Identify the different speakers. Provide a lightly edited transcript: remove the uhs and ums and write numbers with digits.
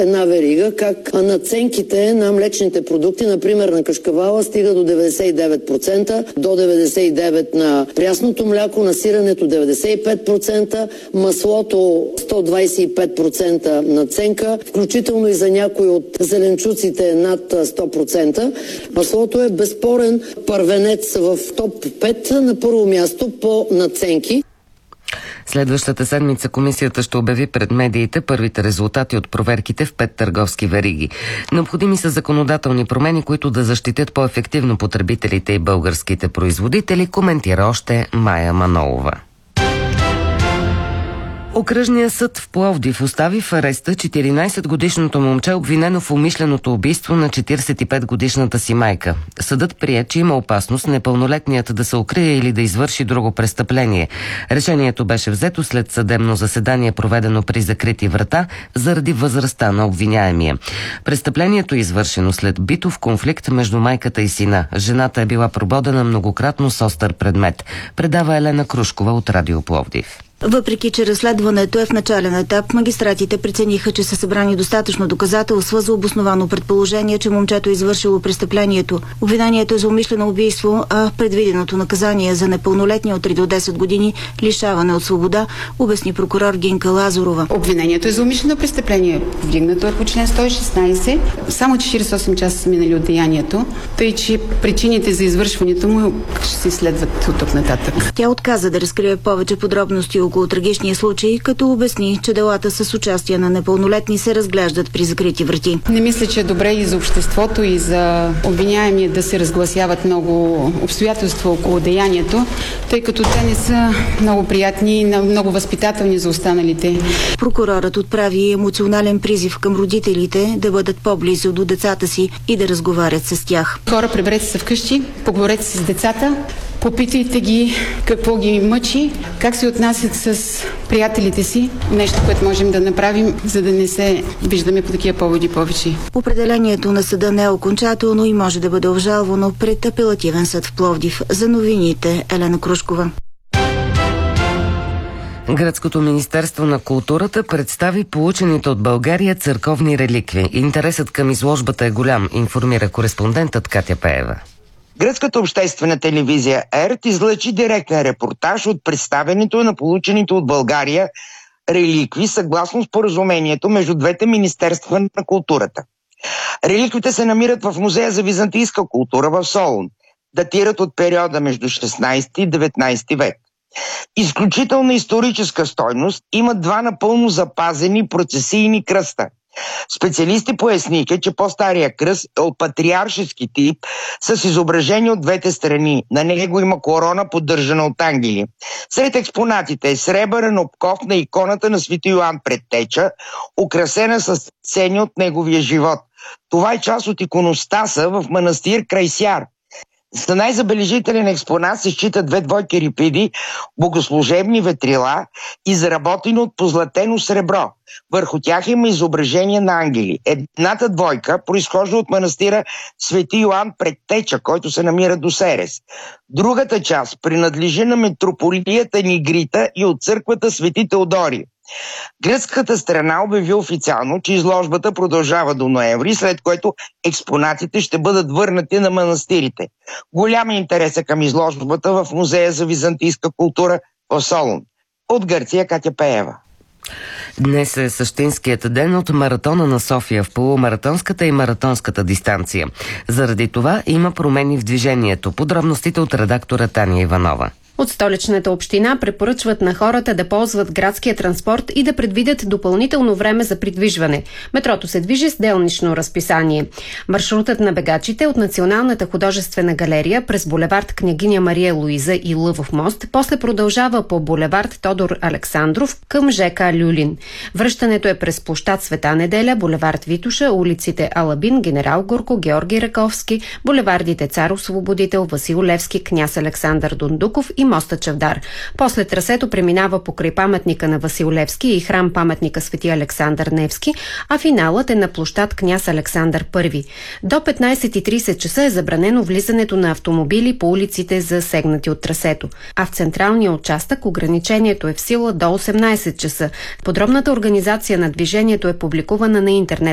Speaker 1: една верига, как надценките на млечните продукти, например на кашкавала, стига до 99%, до 99% на прясното мляко, на сиренето 95%, маслото 125% надценка, включително и за някои от зеленчуците над 100%. Маслото е безспорен първенец в топ 5 на първо място по надценки.
Speaker 2: Следващата седмица комисията ще обяви пред медиите първите резултати от проверките в 5 търговски вериги. Необходими са законодателни промени, които да защитят по-ефективно потребителите и българските производители, коментира още Мая Манолова. Окръжният съд в Пловдив остави в ареста 14-годишното момче, обвинено в умишленото убийство на 45-годишната си майка. Съдът прие, че има опасност непълнолетният да се укрие или да извърши друго престъпление. Решението беше взето след съдебно заседание, проведено при закрити врата, заради възрастта на обвиняемия. Престъплението е извършено след битов конфликт между майката и сина. Жената е била прободена многократно с остър предмет. Предава Елена Крушкова от Радио Пловдив.
Speaker 3: Въпреки че разследването е в начален етап, магистратите прецениха, че са събрани достатъчно доказателства за обосновано предположение, че момчето е извършило престъплението. Обвинението е за умишлено убийство, а предвиденото наказание за непълнолетния от 3 до 10 години лишаване от свобода, обясни прокурор Гинка Лазарова.
Speaker 4: Обвинението е за умишлено престъпление. Вдигнато е по член 116. Само 48 часа са минали от деянието, тъй че причините за извършването му ще се изследват от тук нататък.
Speaker 3: Тя отказа да разкрие повече подробности около трагичния случай, като обясни, че делата с участие на непълнолетни се разглеждат при закрити врати.
Speaker 4: Не мисля, че е добре и за обществото, и за обвиняемия да се разгласяват много обстоятелства около деянието, тъй като те не са много приятни и много възпитателни за останалите.
Speaker 3: Прокурорът отправи емоционален призив към родителите да бъдат по-близо до децата си и да разговарят с тях.
Speaker 4: Хора, приберете се вкъщи, поговорете с децата, попитайте ги какво ги мъчи, как се отнасят с приятелите си. Нещо, което можем да направим, за да не се виждаме по такива поводи повече.
Speaker 3: Определението на съда не е окончателно и може да бъде обжалвано пред апелативен съд в Пловдив. За новините Елена Крушкова.
Speaker 2: Гръцкото министерство на културата представи получените от България църковни реликви. Интересът към изложбата е голям, информира кореспондентът Катя Пеева.
Speaker 5: Гръцката обществена телевизия ЕРТ излъчи директен репортаж от представянето на получените от България реликви съгласно споразумението между двете министерства на културата. Реликвите се намират в Музея за византийска култура в Солун. Датират от периода между 16 и 19 век. Изключителна историческа стойност имат два напълно запазени процесийни кръста. Специалисти поясниха, че по-стария кръст е от патриаршески тип с изображение от двете страни. На него има корона, поддържана от ангели. Сред експонатите е сребърен обков на иконата на свети Йоан Предтеча, украсена с сцени от неговия живот. Това е част от иконостаса в манастир Крайсяр. За най-забележителен експонат се считат две двойки рипиди, богослужебни ветрила, изработени от позлатено сребро. Върху тях има изображение на ангели. Едната двойка произхожда от манастира Свети Йоан Предтеча, който се намира до Серес. Другата част принадлежи на митрополията Нигрита и от църквата Свети Теодори. Гръцката страна обяви официално, че изложбата продължава до ноември, след което експонатите ще бъдат върнати на манастирите. Голям интерес е към изложбата в Музея за византийска култура в Солун. От Гърция Катя Пеева.
Speaker 2: Днес е същинският ден от маратона на София в полумаратонската и маратонската дистанция. Заради това има промени в движението. Подробностите от редактора Таня Иванова.
Speaker 6: От столичната община препоръчват на хората да ползват градския транспорт и да предвидят допълнително време за придвижване. Метрото се движи с делнично разписание. Маршрутът на бегачите от Националната художествена галерия през булевард Княгиня Мария Луиза и Лъвов мост, после продължава по булевард Тодор Александров към ЖК Люлин. Връщането е през площад Света Неделя, булевард Витуша, улиците Алабин, Генерал Горко, Георги Раковски, булевардите Цар Освободител, Васил Левски, Княз Александър Дундуков и моста Чавдар. После трасето преминава покрай паметника на Васил Левски и храм паметника Свети Александър Невски, а финалът е на площад Княз Александър I. До 15:30 часа е забранено влизането на автомобили по улиците, засегнати от трасето. А в централния участък ограничението е в сила до 18 часа. Подробната организация на движението е публикувана на интернет